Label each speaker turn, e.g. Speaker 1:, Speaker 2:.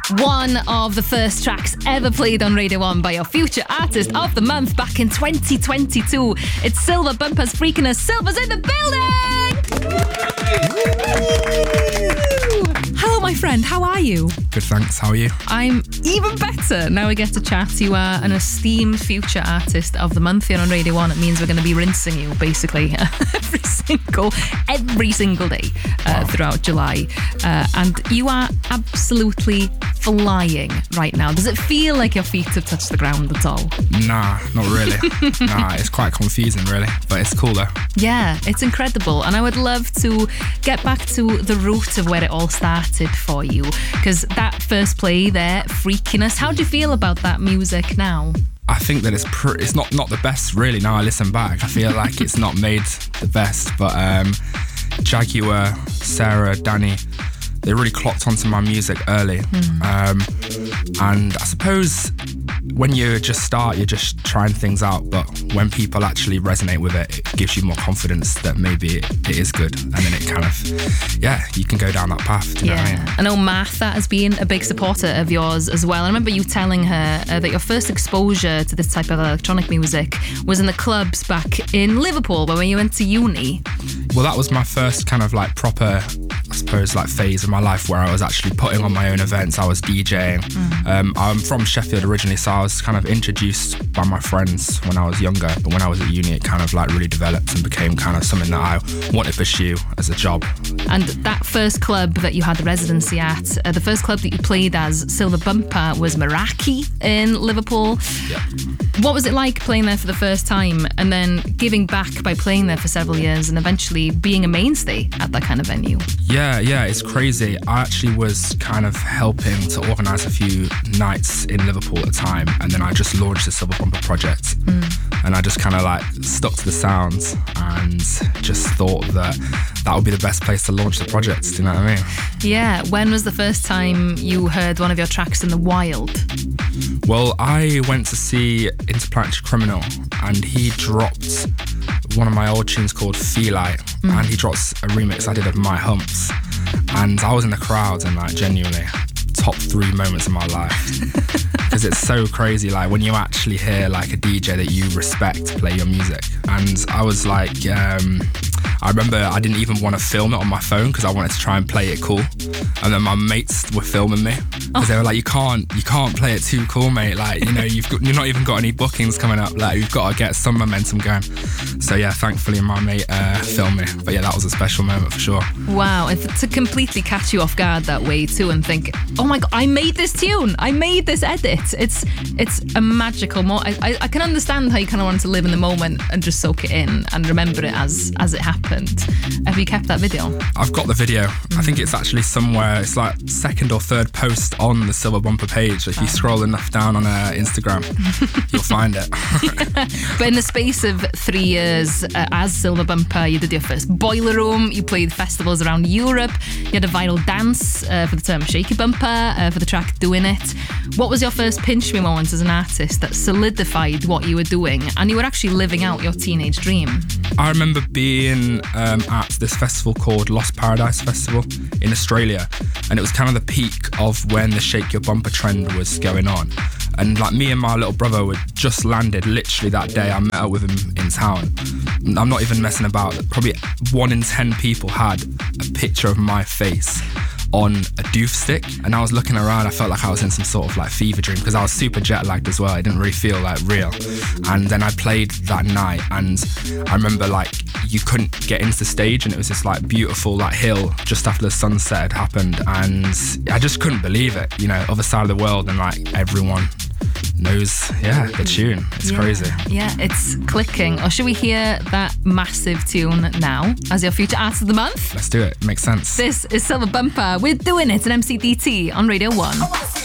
Speaker 1: One of the first tracks ever played on Radio 1 by your Future Artist of the Month back in 2022. It's Silver Bumpa's Freakiness. Silver's in the building! Hello, my friend. How are you?
Speaker 2: Good, thanks. How are you?
Speaker 1: I'm even better. Now we get to chat. You are an esteemed Future Artist of the Month here on Radio 1. It means we're going to be rinsing you, basically, every single day throughout July. And you are absolutely flying right now. Does it feel like your feet have touched the ground at all?
Speaker 2: Nah, not really. Nah, it's quite confusing, really. But it's cool, though.
Speaker 1: Yeah, it's incredible. And I would love to get back to the root of where it all started for you. Because that first play there, Freakiness, how do you feel about that music now?
Speaker 2: I think that it's not the best, really. Now I listen back, I feel like it's not made the best. But Jaguar, Sarah, Danny, they really clocked onto my music early. And I suppose when you just start, you're just trying things out, but when people actually resonate with it, it gives you more confidence that maybe it is good, and then it kind of, you can go down that path. Do you know what I mean?
Speaker 1: I know Martha has been a big supporter of yours as well. I remember you telling her that your first exposure to this type of electronic music was in the clubs back in Liverpool when you went to uni.
Speaker 2: Well, that was my first kind of like proper, I suppose, like phase of my life where I was actually putting on my own events. I was DJing. I'm from Sheffield originally, so I was kind of introduced by my friends when I was younger, but when I was at uni it kind of like really developed and became kind of something that I wanted to pursue as a job.
Speaker 1: And that first club that you had the residency at, the first club that you played as Silver Bumper was Meraki in Liverpool.
Speaker 2: Yep.
Speaker 1: What was it like playing there for the first time and then giving back by playing there for several years and eventually being a mainstay at that kind of venue?
Speaker 2: Yeah, it's crazy. I actually was kind of helping to organise a few nights in Liverpool at the time, and then I just launched the Silver Bumper project. And I just kind of like stuck to the sounds and just thought that would be the best place to launch the project. Do you know what I mean?
Speaker 1: Yeah. When was the first time you heard one of your tracks in the wild?
Speaker 2: Well, I went to see Interplanetary Criminal, and he dropped one of my old tunes called Feelite, and he drops a remix I did of My Humps, and I was in the crowd and like genuinely top 3 moments of my life. Because it's so crazy, like when you actually hear like a DJ that you respect play your music. And I was like, I remember I didn't even want to film it on my phone because I wanted to try and play it cool. And then my mates were filming me because they were like, you can't play it too cool, mate. Like, you know, you've not even got any bookings coming up. Like, you've got to get some momentum going. So yeah, thankfully my mate filmed me. But yeah, that was a special moment for sure.
Speaker 1: Wow, and to completely catch you off guard that way too, and think, oh my God, I made this tune, I made this edit. It's a magical moment. I can understand how you kind of want to live in the moment and just soak it in and remember it as it happened. Have you kept that video?
Speaker 2: I've got the video. I think it's actually somewhere, it's like 2nd or 3rd post on the Silver Bumper page. If you scroll enough down on Instagram, you'll find it.
Speaker 1: But in the space of 3 years as Silver Bumper, you did your first Boiler Room, you played festivals around Europe, you had a viral dance for the term Shaky Bumper, for the track Doing It. What was your first pinch me moment as an artist that solidified what you were doing and you were actually living out your teenage dream?
Speaker 2: I remember being at this festival called Lost Paradise Festival in Australia, and it was kind of the peak of when the Shake Your Bumper trend was going on. And like me and my little brother were just landed literally that day. I met up with him in town. I'm not even messing about. Probably 1 in 10 people had a picture of my face on a doof stick, and I was looking around. I felt like I was in some sort of like fever dream because I was super jet lagged as well. I didn't really feel like real. And then I played that night, and I remember like you couldn't get into the stage, and it was this like beautiful like hill just after the sunset had happened, and I just couldn't believe it. You know, other side of the world, and like everyone knows, the tune. It's crazy.
Speaker 1: Yeah, it's clicking. Or should we hear that massive tune now as your Future Artist of the Month?
Speaker 2: Let's do it. Makes sense.
Speaker 1: This is Silver Bumper. We're doing it at MCDT on Radio 1.